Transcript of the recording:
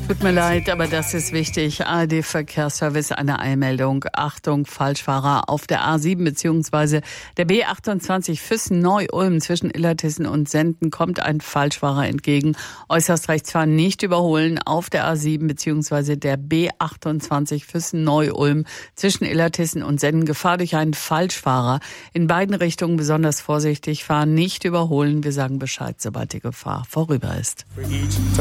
Tut mir leid, aber das ist wichtig. ARD Verkehrsservice, eine Eilmeldung. Achtung, Falschfahrer auf der A7 bzw. der B28 Füssen-Neu-Ulm zwischen Illertissen und Senden kommt ein Falschfahrer entgegen. Äußerst rechts fahren, nicht überholen auf der A7 bzw. der B28 Füssen-Neu-Ulm zwischen Illertissen und Senden. Gefahr durch einen Falschfahrer. In beiden Richtungen besonders vorsichtig fahren, nicht überholen. Wir sagen Bescheid, sobald die Gefahr vorüber ist.